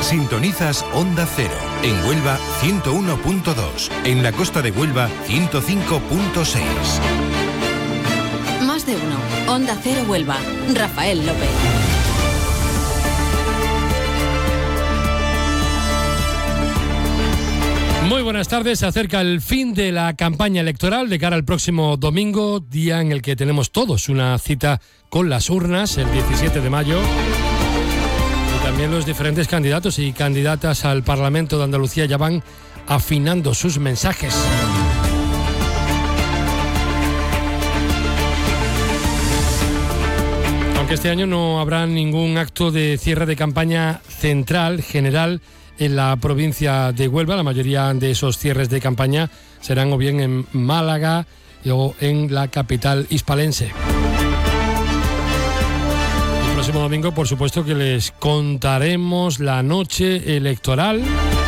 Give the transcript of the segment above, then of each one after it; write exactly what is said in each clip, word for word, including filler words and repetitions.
Sintonizas Onda Cero. En Huelva, ciento uno punto dos. En la costa de Huelva, ciento cinco punto seis. Más de uno. Onda Cero Huelva. Rafael López. Muy buenas tardes. Se acerca el fin de la campaña electoral de cara al próximo domingo, día en el que tenemos todos una cita con las urnas, el diecisiete de mayo. Y también los diferentes candidatos y candidatas al Parlamento de Andalucía ya van afinando sus mensajes. Aunque este año no habrá ningún acto de cierre de campaña central, general, en la provincia de Huelva. La mayoría de esos cierres de campaña serán o bien en Málaga o en la capital hispalense. El próximo domingo, por supuesto, que les contaremos la noche electoral,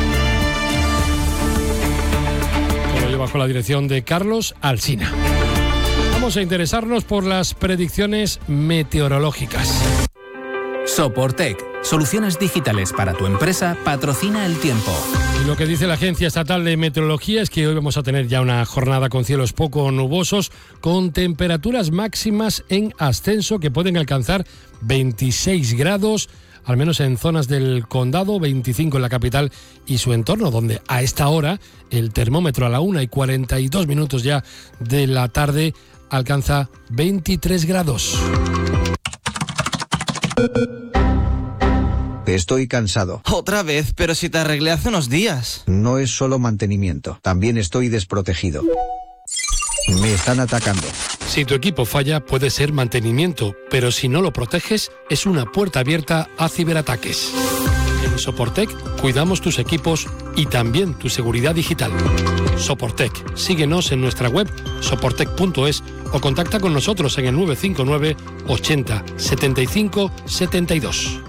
como yo bajo la dirección de Carlos Alsina. Vamos a interesarnos por las predicciones meteorológicas. Soportec, soluciones digitales para tu empresa, patrocina el tiempo. Y lo que dice la Agencia Estatal de Meteorología es que hoy vamos a tener ya una jornada con cielos poco nubosos, con temperaturas máximas en ascenso que pueden alcanzar veintiséis grados, al menos en zonas del condado, veinticinco en la capital y su entorno, donde a esta hora el termómetro a la una y cuarenta y dos minutos ya de la tarde alcanza veintitrés grados. Estoy cansado. Otra vez, pero si te arreglé hace unos días. No es solo mantenimiento, también estoy desprotegido. Me están atacando. Si tu equipo falla, puede ser mantenimiento, pero si no lo proteges, es una puerta abierta a ciberataques. En Soportec cuidamos tus equipos y también tu seguridad digital. Soportec, síguenos en nuestra web soportec punto es o contacta con nosotros en el nueve cinco nueve ochenta setenta y cinco setenta y dos.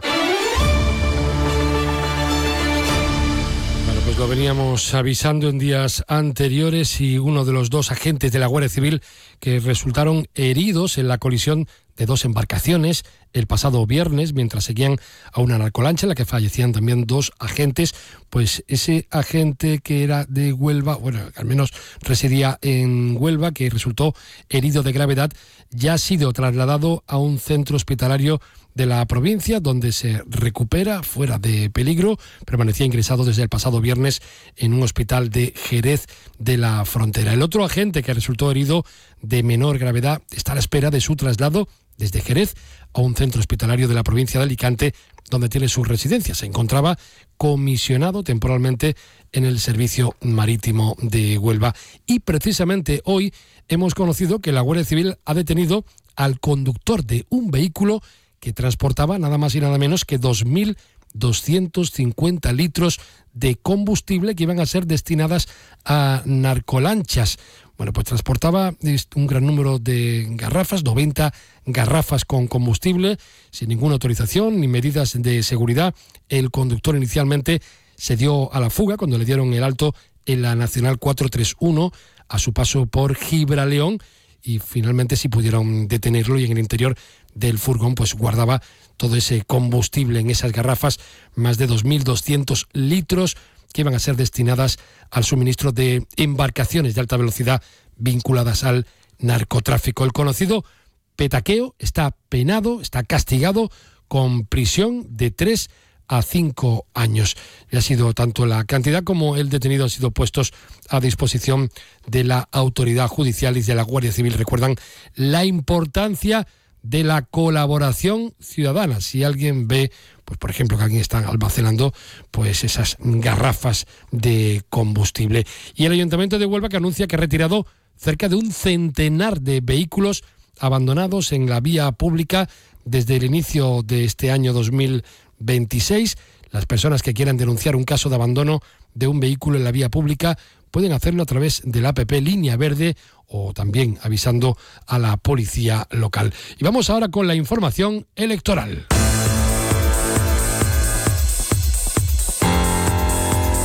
Bueno, pues lo veníamos avisando en días anteriores y uno de los dos agentes de la Guardia Civil que resultaron heridos en la colisión de dos embarcaciones el pasado viernes mientras seguían a una narcolancha en la que fallecían también dos agentes, pues ese agente que era de Huelva, bueno, al menos residía en Huelva, que resultó herido de gravedad, ya ha sido trasladado a un centro hospitalario de la provincia donde se recupera fuera de peligro. Permanecía ingresado desde el pasado viernes en un hospital de Jerez de la Frontera. El otro agente que resultó herido de menor gravedad está a la espera de su traslado desde Jerez a un centro hospitalario de la provincia de Alicante, donde tiene su residencia. Se encontraba comisionado temporalmente en el Servicio Marítimo de Huelva. Y precisamente hoy hemos conocido que la Guardia Civil ha detenido al conductor de un vehículo que transportaba nada más y nada menos que dos mil doscientos cincuenta litros de combustible que iban a ser destinadas a narcolanchas. Bueno, pues transportaba un gran número de garrafas, noventa garrafas con combustible, sin ninguna autorización ni medidas de seguridad. El conductor inicialmente se dio a la fuga cuando le dieron el alto en la Nacional cuatrocientos treinta y uno a su paso por Gibraleón, y finalmente sí pudieron detenerlo, y en el interior del furgón pues guardaba todo ese combustible en esas garrafas, más de dos mil doscientos litros que iban a ser destinadas al suministro de embarcaciones de alta velocidad vinculadas al narcotráfico. El conocido petaqueo está penado, está castigado con prisión de tres a cinco años. Y ha sido tanto la cantidad como el detenido han sido puestos a disposición de la autoridad judicial y de la Guardia Civil. Recuerdan la importancia de la colaboración ciudadana. Si alguien ve, pues por ejemplo, que alguien está almacenando pues esas garrafas de combustible. Y el Ayuntamiento de Huelva, que anuncia que ha retirado cerca de un centenar de vehículos abandonados en la vía pública desde el inicio de este año dos mil veintiséis. Las personas que quieran denunciar un caso de abandono de un vehículo en la vía pública pueden hacerlo a través de la app Línea Verde o también avisando a la policía local. Y vamos ahora con la información electoral. Hoy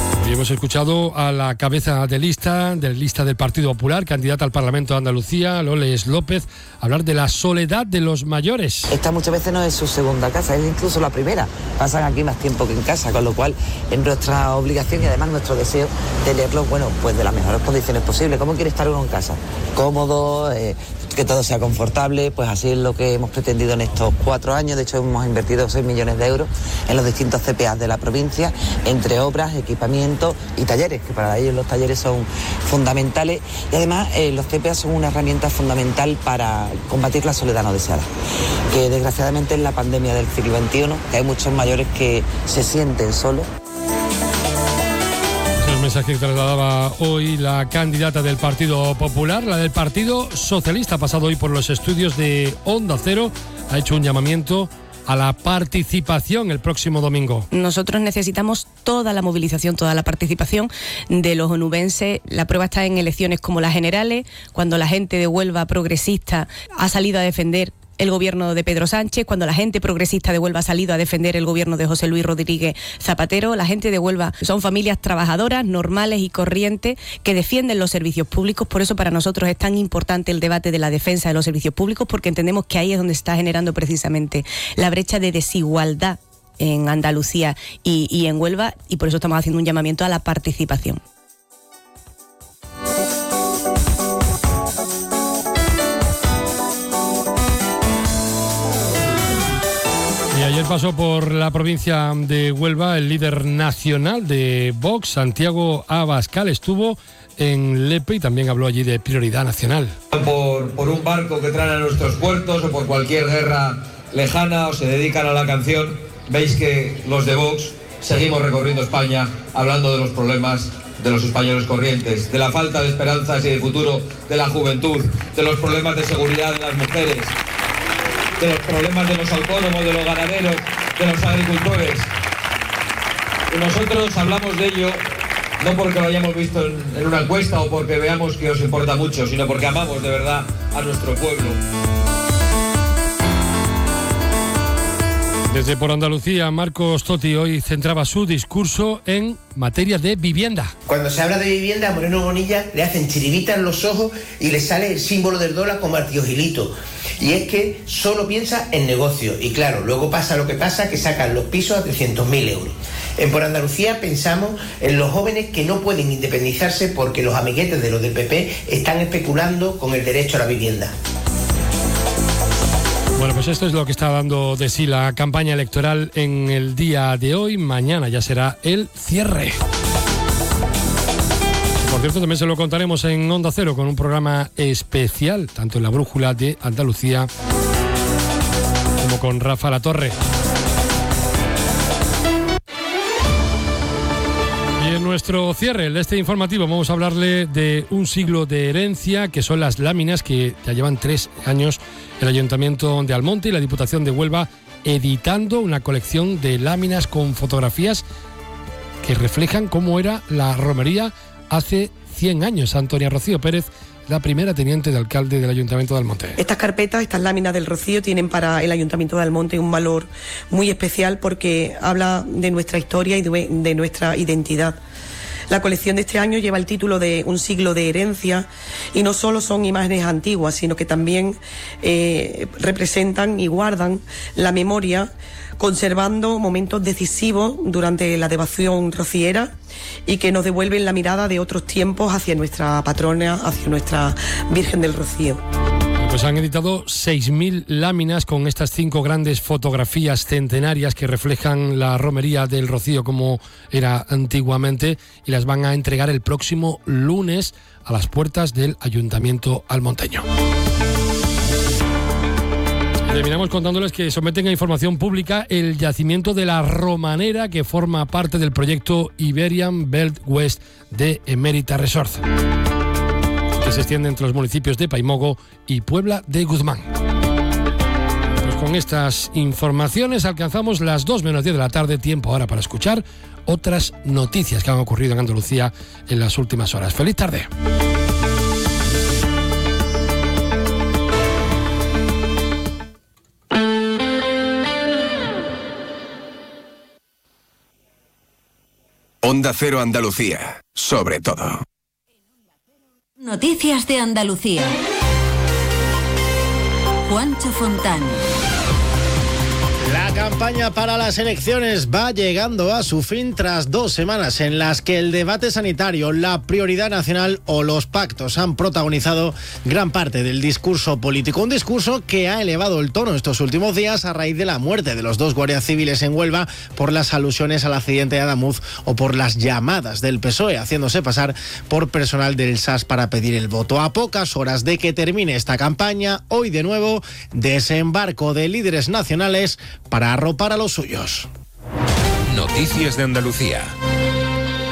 Hemos escuchado a la cabeza de lista, de lista del Partido Popular, candidata al Parlamento de Andalucía, Loles López, hablar de la soledad de los mayores. Esta muchas veces no es su segunda casa, es incluso la primera. Pasan aquí más tiempo que en casa, con lo cual es nuestra obligación y además nuestro deseo tenerlos, bueno, pues de las mejores condiciones posibles. ¿Cómo quiere estar uno en casa? Cómodo, eh, que todo sea confortable, pues así es lo que hemos pretendido en estos cuatro años. De hecho, hemos invertido seis millones de euros en los distintos C P A de la provincia, entre obras, equipamiento y talleres, que para ellos los talleres son fundamentales. Y además eh, los C P A son una herramienta fundamental para combatir la soledad no deseada, que desgraciadamente en la pandemia del siglo veintiuno, que hay muchos mayores que se sienten solos. El mensaje que trasladaba hoy la candidata del Partido Popular, la del Partido Socialista, ha pasado hoy por los estudios de Onda Cero, ha hecho un llamamiento a la participación el próximo domingo. Nosotros necesitamos toda la movilización, toda la participación de los onubenses. La prueba está en elecciones como las generales, cuando la gente de Huelva progresista ha salido a defender el gobierno de Pedro Sánchez, cuando la gente progresista de Huelva ha salido a defender el gobierno de José Luis Rodríguez Zapatero. La gente de Huelva son familias trabajadoras, normales y corrientes, que defienden los servicios públicos. Por eso para nosotros es tan importante el debate de la defensa de los servicios públicos, porque entendemos que ahí es donde se está generando precisamente la brecha de desigualdad en Andalucía y, y en Huelva, y por eso estamos haciendo un llamamiento a la participación. Ayer pasó por la provincia de Huelva el líder nacional de Vox, Santiago Abascal. Estuvo en Lepe y también habló allí de prioridad nacional. Por, por un barco que traen a nuestros puertos o por cualquier guerra lejana o se dedican a la canción, veis que los de Vox seguimos recorriendo España hablando de los problemas de los españoles corrientes, de la falta de esperanzas y de futuro de la juventud, de los problemas de seguridad de las mujeres, de los problemas de los autónomos, de los ganaderos, de los agricultores. Y nosotros hablamos de ello no porque lo hayamos visto en, en una encuesta o porque veamos que os importa mucho, sino porque amamos de verdad a nuestro pueblo. Desde Por Andalucía, Marcos Toti hoy centraba su discurso en materia de vivienda. Cuando se habla de vivienda, a Moreno Bonilla le hacen chiribitas en los ojos y le sale el símbolo del dólar como al tío Gilito. Y es que solo piensa en negocio. Y claro, luego pasa lo que pasa, que sacan los pisos a trescientos mil euros. En Por Andalucía pensamos en los jóvenes que no pueden independizarse porque los amiguetes de los del P P están especulando con el derecho a la vivienda. Bueno, pues esto es lo que está dando de sí la campaña electoral en el día de hoy. Mañana ya será el cierre. Por cierto, también se lo contaremos en Onda Cero con un programa especial, tanto en la Brújula de Andalucía como con Rafa Latorre. Y en nuestro cierre de este informativo vamos a hablarle de un siglo de herencia, que son las láminas que ya llevan tres años el Ayuntamiento de Almonte y la Diputación de Huelva editando una colección de láminas con fotografías que reflejan cómo era la romería hace cien años. Antonia Rocío Pérez, la primera teniente de alcalde del Ayuntamiento de Almonte. Estas carpetas, estas láminas del Rocío tienen para el Ayuntamiento de Almonte un valor muy especial porque habla de nuestra historia y de, de nuestra identidad. La colección de este año lleva el título de Un siglo de herencia y no solo son imágenes antiguas, sino que también eh, representan y guardan la memoria, conservando momentos decisivos durante la devoción rociera y que nos devuelven la mirada de otros tiempos hacia nuestra patrona, hacia nuestra Virgen del Rocío. Pues han editado seis mil láminas con estas cinco grandes fotografías centenarias que reflejan la romería del Rocío como era antiguamente y las van a entregar el próximo lunes a las puertas del Ayuntamiento almonteño. Terminamos contándoles que someten a información pública el yacimiento de la Romanera, que forma parte del proyecto Iberian Belt West de Emérita Resort, que se extiende entre los municipios de Paimogo y Puebla de Guzmán. Pues con estas informaciones alcanzamos las dos menos diez de la tarde, tiempo ahora para escuchar otras noticias que han ocurrido en Andalucía en las últimas horas. ¡Feliz tarde! Onda Cero Andalucía, sobre todo. Noticias de Andalucía. Juancho Fontán. La campaña para las elecciones va llegando a su fin tras dos semanas en las que el debate sanitario, la prioridad nacional o los pactos han protagonizado gran parte del discurso político. Un discurso que ha elevado el tono estos últimos días a raíz de la muerte de los dos guardias civiles en Huelva por las alusiones al accidente de Adamuz o por las llamadas del P S O E haciéndose pasar por personal del S A S para pedir el voto. A pocas horas de que termine esta campaña, hoy de nuevo desembarco de líderes nacionales para arropar a los suyos. Noticias de Andalucía.